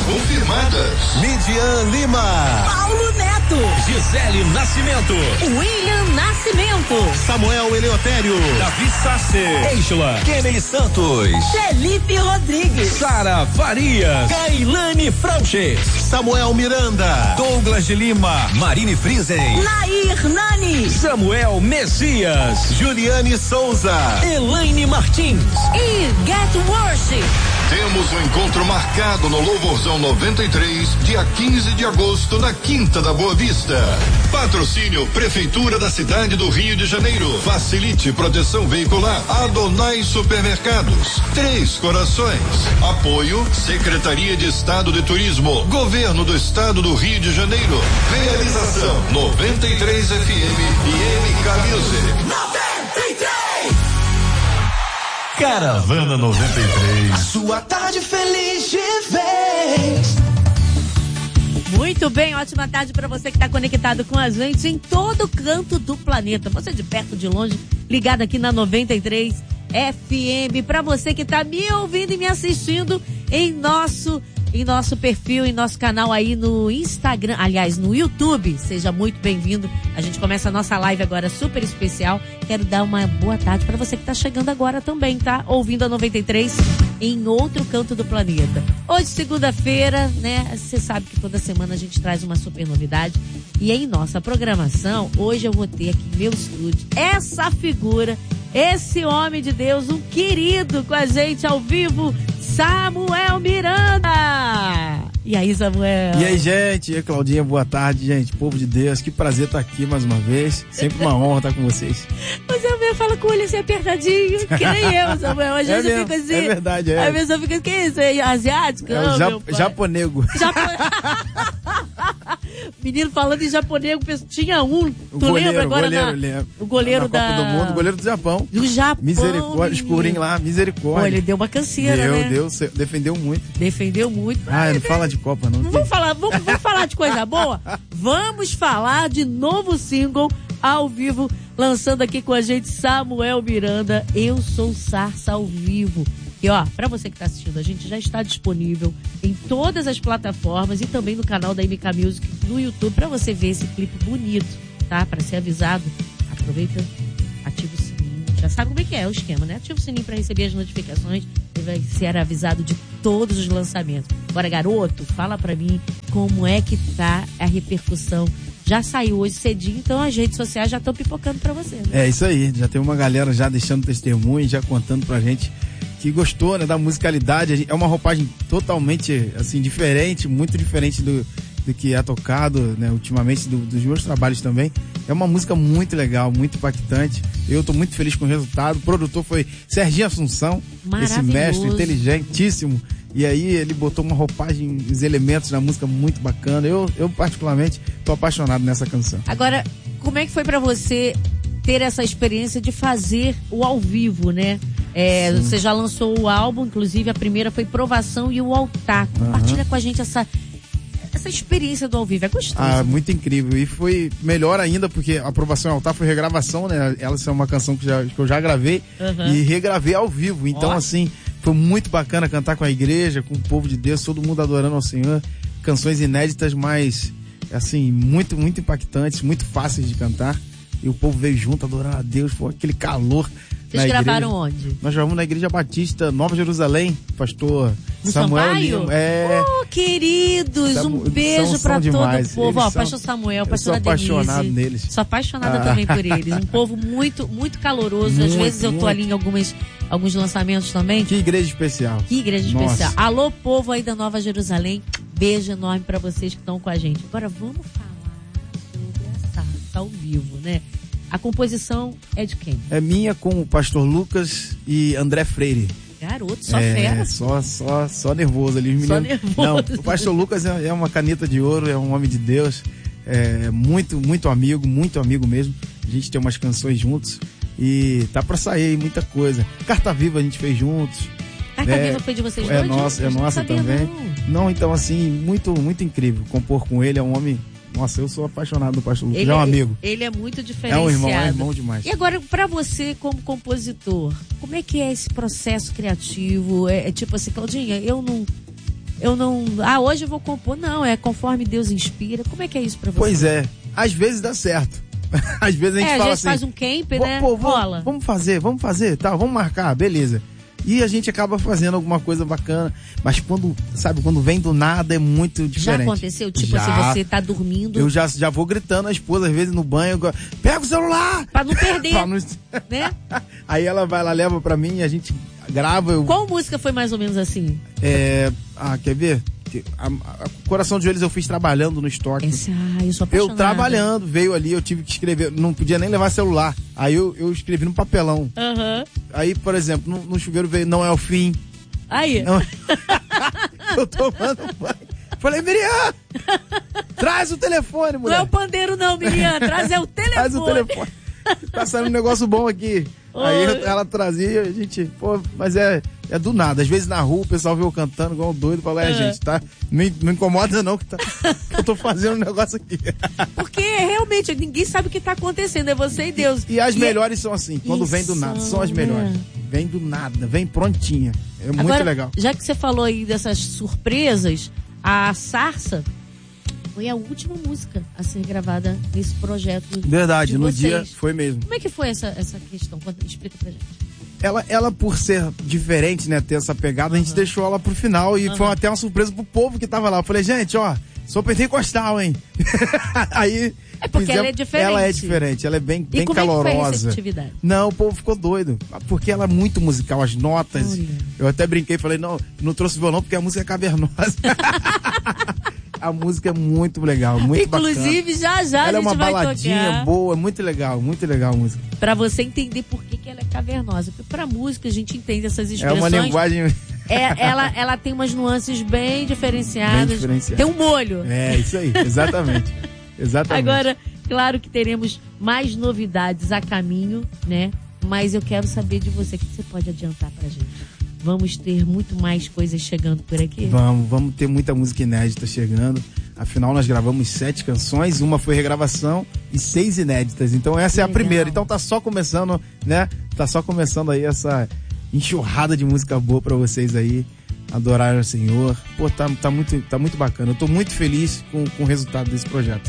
confirmadas: Midian Lima, Paulo Neto, Gisele Nascimento, William Nascimento, Samuel Eleutério, Davi Sasser, Eixla, Kennedy Santos, Felipe Rodrigues, Sara Farias, Kailane Frauches, Samuel Miranda, Douglas de Lima, Marine Friesen, Nair Nani, Samuel Messias, Juliane Souza, Elaine Martins e Get Worship. Temos um encontro marcado no Louvorzão 93, dia 15 de agosto, na Quinta da Boa Vista. Patrocínio Prefeitura da cidade do Rio de Janeiro. Facilite proteção veicular. Adonai Supermercados. Três Corações. Apoio Secretaria de Estado de Turismo. Governo do Estado do Rio de Janeiro. Realização 93 FM e MK Music. 93! Caravana 93. Sua tarde feliz de vez. Muito bem, ótima tarde para você que está conectado com a gente em todo canto do planeta. Você de perto, de longe, ligado aqui na 93 FM. Para você que está me ouvindo e me assistindo em nosso perfil, em nosso canal aí no Instagram, aliás, no YouTube. Seja muito bem-vindo. A gente começa a nossa live agora super especial. Quero dar uma boa tarde para você que tá chegando agora também, tá? Ouvindo a 93 em outro canto do planeta. Hoje, segunda-feira, né? Você sabe que toda semana a gente traz uma super novidade. E em nossa programação, hoje eu vou ter aqui em meu estúdio essa figura, esse homem de Deus, um querido com a gente ao vivo, Samuel Miranda! E aí, Samuel? E aí, gente? E aí, Claudinha, boa tarde, gente. Povo de Deus, que prazer estar aqui mais uma vez. Sempre uma honra estar com vocês. O Samuel fala com o olho assim apertadinho, que nem eu, Samuel. Às vezes eu fico assim. É verdade, é. Às vezes eu fico assim, que isso? É asiático? É o japonego. Menino falando em japonego, tinha um, tu lembra agora? O goleiro da Copa do Mundo, o goleiro do Japão. Do Japão. Misericórdia, escurinho lá, misericórdia. Pô, ele deu uma canseira, né? Defendeu muito. Defendeu muito. Não fala de Copa, não. Vamos falar de coisa boa? Vamos falar de novo single ao vivo, lançando aqui com a gente Samuel Miranda, Eu Sou Sarça ao Vivo. E ó, pra você que tá assistindo, a gente já está disponível em todas as plataformas e também no canal da MK Music no YouTube, pra você ver esse clipe bonito, tá? Pra ser avisado, aproveita, ativa o sininho. Já sabe como é que é o esquema, né? Ativa o sininho pra receber as notificações e vai ser avisado de todos os lançamentos. Agora, garoto, fala pra mim como é que tá a repercussão. Já saiu hoje cedinho, então as redes sociais já estão pipocando pra você, né? É isso aí, já tem uma galera já deixando testemunho, já contando pra gente que gostou, né, da musicalidade. É uma roupagem totalmente, assim, diferente, muito diferente do que é tocado, né, ultimamente, dos meus trabalhos também. É uma música muito legal, muito impactante. Eu tô muito feliz com o resultado. O produtor foi Serginho Assunção, esse mestre inteligentíssimo. E aí ele botou uma roupagem, os elementos na música muito bacana. Eu particularmente tô apaixonado nessa canção. Agora, como é que foi pra você ter essa experiência de fazer o ao vivo, né? Você já lançou o álbum, inclusive a primeira foi Provação e o Altar. Compartilha com a gente essa experiência do ao vivo, é gostoso. Muito incrível, e foi melhor ainda porque a Aprovação e Altar foi regravação, né? Ela é uma canção que eu já gravei e regravei ao vivo, então assim, foi muito bacana cantar com a igreja, com o povo de Deus, todo mundo adorando ao Senhor, canções inéditas, mas assim, muito, muito impactantes, muito fáceis de cantar, e o povo veio junto adorando a Deus, foi aquele calor. Vocês gravaram onde? Nós gravamos na Igreja Batista Nova Jerusalém, pastor Samuel Lima. Queridos, um beijo pra todo o povo. Ó, pastor Samuel, pastora Denise. Sou apaixonado neles. Sou apaixonada também por eles. Um povo muito, muito caloroso. Às vezes eu tô ali em alguns lançamentos também. Que igreja especial. Que igreja especial. Alô, povo aí da Nova Jerusalém. Beijo enorme pra vocês que estão com a gente. Agora vamos falar sobre a Sarça ao vivo, né? A composição é de quem? É minha com o pastor Lucas e André Freire. Garoto, só fera. Só nervoso ali. Os meninos. Não, o pastor Lucas é uma caneta de ouro, é um homem de Deus. É muito, muito amigo mesmo. A gente tem umas canções juntos e tá pra sair aí muita coisa. Carta Viva a gente fez juntos. Carta Viva foi de vocês dois? É nossa também. Não, então assim, muito, muito incrível compor com ele. É um homem. Nossa, eu sou apaixonado do pastor Lucas, ele é um amigo. Ele é muito diferenciado. É um irmão demais. E agora, pra você como compositor, como é que é esse processo criativo? É tipo assim, Claudinha, eu eu não... hoje eu vou compor. Não, é conforme Deus inspira. Como é que é isso pra você? Pois é, às vezes dá certo. Às vezes a gente fala assim... faz um camp, né? Rola. Vamos fazer, tá, vamos marcar, beleza. E a gente acaba fazendo alguma coisa bacana. Mas quando vem do nada é muito diferente. Já aconteceu? Tipo assim, você tá dormindo... Eu já vou gritando a esposa, às vezes no banho, pega o celular! Pra não perder, né? Aí ela leva pra mim, a gente grava... Qual música foi mais ou menos assim? Quer ver? Coração de Joelhos eu fiz trabalhando no estoque. Eu sou apaixonada. Eu trabalhando, veio ali, eu tive que escrever, não podia nem levar celular. Aí eu escrevi no papelão. Aí, por exemplo, no chuveiro veio Não É o Fim. Aí. Não... eu tomando banho. Falei, Miriam, traz o telefone, mulher. Não é o pandeiro não, Miriam, traz o telefone. Traz o telefone. Tá saindo um negócio bom aqui. Aí ela trazia, a gente, mas é do nada. Às vezes na rua o pessoal vê eu cantando igual um doido, fala, gente, tá? Não incomoda não que eu tô fazendo um negócio aqui. Porque realmente ninguém sabe o que tá acontecendo, é você e Deus. E as melhores são assim, quando vem do nada, são as melhores. Vem do nada, vem prontinha. É Agora, muito legal. Já que você falou aí dessas surpresas, a Sarça foi a última música a ser gravada nesse projeto. Verdade, no dia foi mesmo. Como é que foi essa questão? Explica pra gente. Ela, por ser diferente, né, ter essa pegada, a gente deixou ela pro final e foi até uma surpresa pro povo que tava lá. Eu falei, gente, sou pentecostal, hein? Aí... É porque ela é diferente. Ela é diferente, ela é bem calorosa. Como é que foi a receptividade? Não, o povo ficou doido, porque ela é muito musical, as notas. Olha. Eu até brinquei, falei, não trouxe violão porque a música é cavernosa. A música é muito legal, muito bacana. Inclusive, já ela a gente vai tocar. Ela é uma baladinha boa, muito legal a música. Pra você entender por que ela é cavernosa. Porque pra música a gente entende essas expressões. É uma linguagem... ela tem umas nuances bem diferenciadas. Tem um molho. É, isso aí, exatamente. Exatamente. Agora, claro que teremos mais novidades a caminho, né? Mas eu quero saber de você, o que você pode adiantar pra gente? Vamos ter muito mais coisas chegando por aqui? Vamos ter muita música inédita chegando. Afinal, nós gravamos 7 canções, uma foi regravação e 6 inéditas. Então essa é a primeira. Então tá só começando, né? Tá só começando aí essa enxurrada de música boa pra vocês aí. Adorar o Senhor. Pô, tá muito bacana. Eu tô muito feliz com o resultado desse projeto.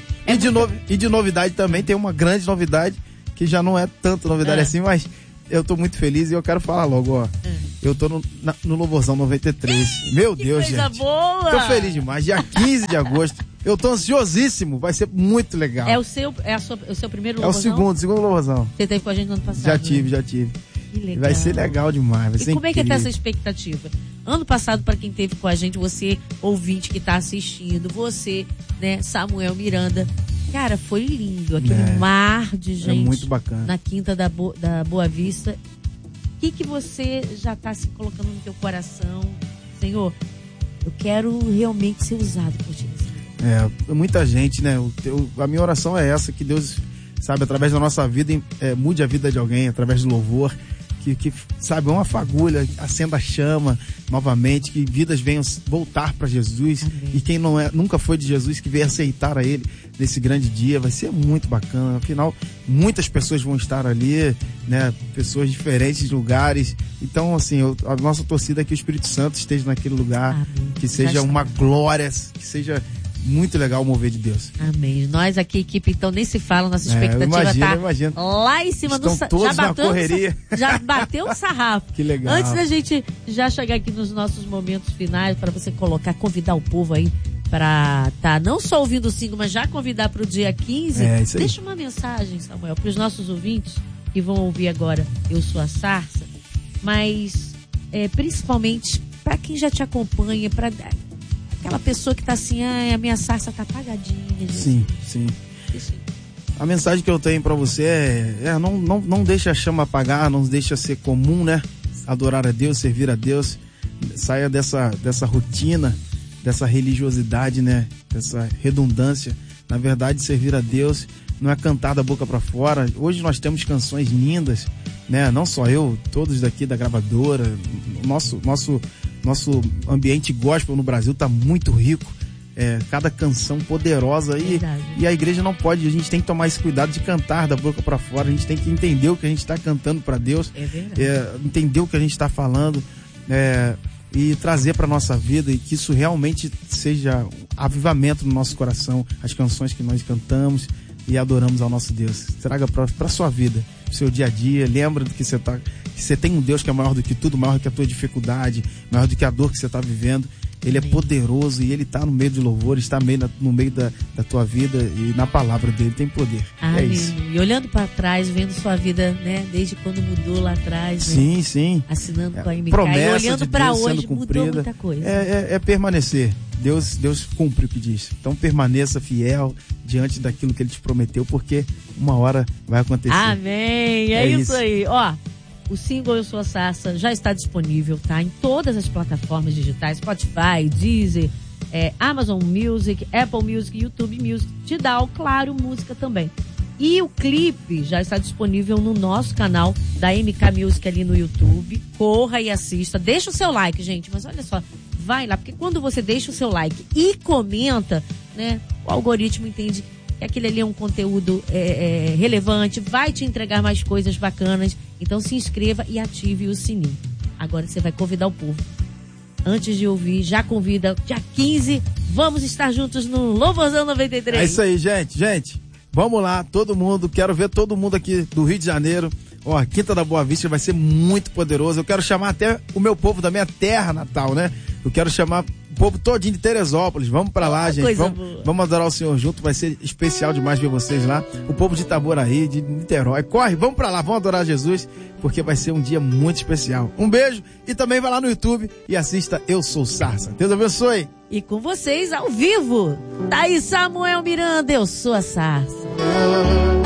E de novidade também, tem uma grande novidade, que já não é tanto novidade assim, mas eu tô muito feliz e eu quero falar logo, Eu tô no Louvorzão 93. Meu Deus, coisa gente. Boa! Tô feliz demais. Dia 15 de agosto. Eu tô ansiosíssimo. Vai ser muito legal. É o seu primeiro Louvorzão? É o segundo Louvorzão. Você teve com a gente no ano passado? Já tive. Que legal. Vai ser legal demais. Vai ser como incrível. É que tá essa expectativa? Ano passado, para quem teve com a gente, você, ouvinte que tá assistindo, você, né, Samuel Miranda. Cara, foi lindo. Aquele mar de gente. É muito bacana. Na Quinta da Boa Vista. O que você já tá se colocando no teu coração? Senhor, eu quero realmente ser usado por ti. Muita gente, né? A minha oração é essa, que Deus, sabe, através da nossa vida, mude a vida de alguém, através do louvor. Que sabe, uma fagulha, acenda a chama novamente, que vidas venham voltar para Jesus. Amém. E quem nunca foi de Jesus, que venha aceitar a Ele nesse grande dia, vai ser muito bacana. Afinal, muitas pessoas vão estar ali, né? Pessoas de diferentes lugares. Então, assim, a nossa torcida é que o Espírito Santo esteja naquele lugar. Amém. Que seja uma glória, que seja muito legal o mover de Deus. Amém. Nós aqui, equipe, então nem se fala, nossa expectativa imagino. Lá em cima do todos na correria. Já bateu o sarrafo. Que legal. Antes da gente já chegar aqui nos nossos momentos finais, para você convidar o povo aí para não só ouvindo o single, mas já convidar para o dia 15. Isso aí. Deixa uma mensagem, Samuel, para os nossos ouvintes que vão ouvir agora Eu Sou a Sarça, mas principalmente para quem já te acompanha, para aquela pessoa que tá assim, a minha sarça tá apagadinha. Sim. A mensagem que eu tenho pra você não deixa a chama apagar, não deixa ser comum, né? Adorar a Deus, servir a Deus. Saia dessa rotina, dessa religiosidade, né? Dessa redundância. Na verdade, servir a Deus não é cantar da boca pra fora. Hoje nós temos canções lindas, né? Não só eu, todos daqui da gravadora. Nosso ambiente gospel no Brasil tá muito rico. Cada canção poderosa e a igreja não pode, a gente tem que tomar esse cuidado de cantar da boca para fora, a gente tem que entender o que a gente está cantando para Deus, entender o que a gente está falando, e trazer para nossa vida e que isso realmente seja avivamento no nosso coração, as canções que nós cantamos e adoramos ao nosso Deus. Traga para sua vida, pro seu dia a dia. Lembra do que você tem um Deus que é maior do que tudo, maior do que a tua dificuldade, maior do que a dor que você está vivendo. Ele é poderoso e ele está no meio de louvor, está no meio da tua vida, e na palavra dele tem poder. É isso. E olhando para trás, vendo sua vida, né, desde quando mudou lá atrás, sim, né? sim. Assinando com a MK, promessa e olhando de para Deus hoje, sendo cumprida, mudou muita coisa. É permanecer. Deus cumpre o que diz. Então permaneça fiel diante daquilo que ele te prometeu, porque uma hora vai acontecer. Amém. É isso aí. Ó, o single Eu Sou a Sarça já está disponível, tá? Em todas as plataformas digitais, Spotify, Deezer, Amazon Music, Apple Music, YouTube Music, Tidal, Claro Música também. E o clipe já está disponível no nosso canal da MK Music ali no YouTube. Corra e assista. Deixa o seu like, gente. Mas olha só, vai lá, porque quando você deixa o seu like e comenta, né, o algoritmo entende que aquele ali é um conteúdo relevante, vai te entregar mais coisas bacanas. Então se inscreva e ative o sininho. Agora você vai convidar o povo. Antes de ouvir, já convida. Dia 15, vamos estar juntos no Louvorzão 93. É isso aí, gente. Vamos lá, todo mundo. Quero ver todo mundo aqui do Rio de Janeiro. Ó, Quinta da Boa Vista vai ser muito poderoso. Eu quero chamar até o meu povo da minha terra natal, né? Eu quero chamar o povo todinho de Teresópolis. Vamos pra lá, gente. Vamos adorar o Senhor junto. Vai ser especial demais ver vocês lá. O povo de Itaboraí, de Niterói. Corre, vamos pra lá, vamos adorar Jesus, porque vai ser um dia muito especial. Um beijo e também vai lá no YouTube e assista Eu Sou Sarça. Deus abençoe. E com vocês ao vivo, Daí Samuel Miranda, Eu Sou a Sarça.